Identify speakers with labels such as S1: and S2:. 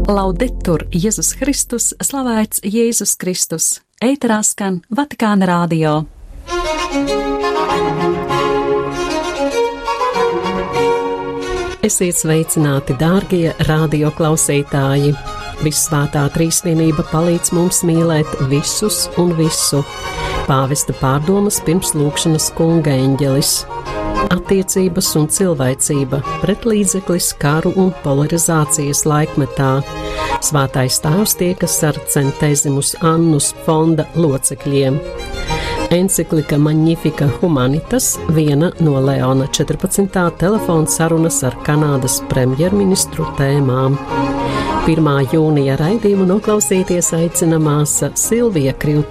S1: Laudetur Jēzus Kristus, slavēts Jēzus Kristus. Ēterā skan Vatikāna radio. Esiet sveicināti, dārgie radio klausītāji! Vissvētā trīsvienība palīdz mums mīlēt visus un visu. Pāvesta pārdomas pirms lūkšanas kunga eņģelis. Attiecības un cilvēcība pretlīdzeklis karu un polarizācijas laikmetā. Svētais tēvs tiekas ar Centesimus Annus fonda locekļiem. Enciklika Magnifica Humanitas, viena no Leona 14. telefona sarunas ar Kanādas premjerministru tēmām. 1. jūnija raidījumu noklausīties aicina māsa Silvija Kriv